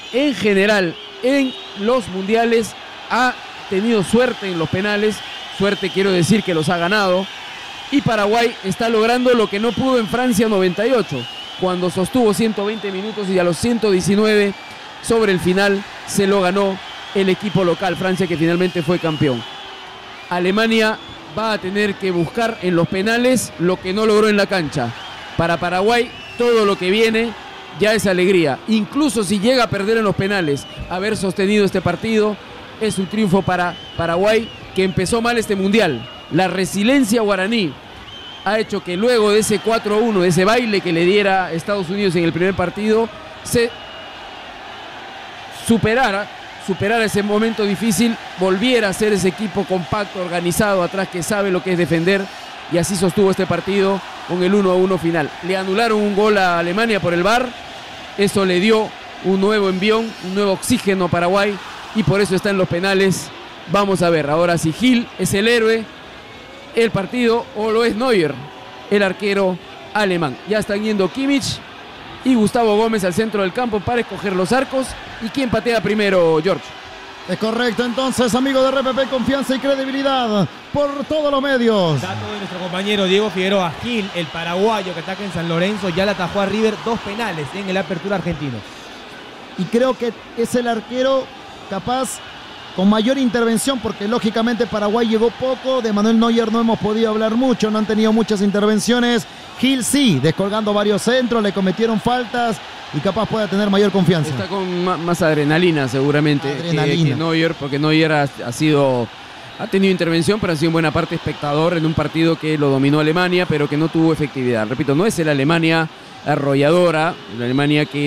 en general en los mundiales ha tenido suerte en los penales. Suerte quiero decir que los ha ganado. Y Paraguay está logrando lo que no pudo en Francia 98, cuando sostuvo 120 minutos y a los 119 sobre el final se lo ganó el equipo local, Francia, que finalmente fue campeón. Alemania va a tener que buscar en los penales lo que no logró en la cancha. Para Paraguay todo lo que viene ya es alegría. Incluso si llega a perder en los penales, haber sostenido este partido es un triunfo para Paraguay, que empezó mal este mundial. La resiliencia guaraní ha hecho que luego de ese 4-1, de ese baile que le diera Estados Unidos en el primer partido, se superara ese momento difícil, volviera a ser ese equipo compacto, organizado atrás, que sabe lo que es defender, y así sostuvo este partido con el 1-1 final. Le anularon un gol a Alemania por el VAR, eso le dio un nuevo envión, un nuevo oxígeno a Paraguay, y por eso está en los penales. Vamos a ver ahora si Gil es el héroe del partido o lo es Neuer, el arquero alemán. Ya están yendo Kimmich y Gustavo Gómez al centro del campo para escoger los arcos. ¿Y quién patea primero, George? Es correcto, entonces, amigo de RPP, confianza y credibilidad por todos los medios. Dato de nuestro compañero Diego Figueroa, Gil, el paraguayo que ataca en San Lorenzo, ya le atajó a River 2 penales en el Apertura argentino. Y creo que es el arquero capaz con mayor intervención, porque lógicamente Paraguay llegó poco. De Manuel Neuer no hemos podido hablar mucho, no han tenido muchas intervenciones. Gil sí, descolgando varios centros, le cometieron faltas y capaz pueda tener mayor confianza. Está con más adrenalina seguramente que Neuer, porque Neuer ha tenido intervención, pero ha sido en buena parte espectador en un partido que lo dominó Alemania, pero que no tuvo efectividad. Repito, no es la Alemania arrolladora, la Alemania que